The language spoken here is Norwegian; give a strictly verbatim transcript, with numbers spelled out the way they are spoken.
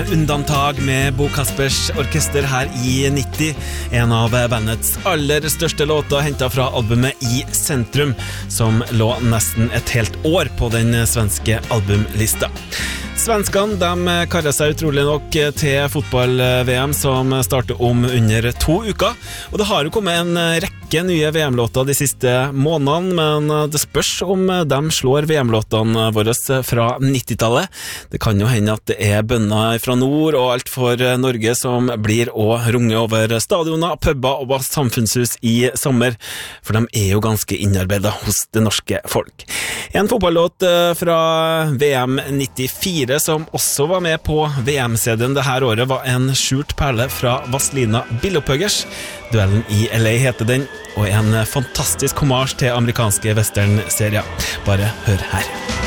undantag med Bo Kaspers orkester her i nitti. En av bandets aller største låter hentet fra albumet I Sentrum, som lå nesten et helt år på den svenske albumlista. Svenskene, de karrer seg utrolig nok til fotball-V M som starter om under to uker, og det har jo kommet en rekke nye V M-låter de siste månedene, men det spørs om de slår V M-låtene våre fra nittitallet. Det kan jo hende at det er bønner fra nord og alt for Norge som blir å runge over stadioner, pubber og samfunnshus i sommer, for de er jo ganske innarbeidet hos det norske folk. En fotballåt fra V M nittifire som også var med på V M-C D-en det her året var en skjult perle fra Vazelina Bilopphøggers. Duellen i L A heter den, og en fantastisk hommage til amerikanske western-serier. Bare hør her.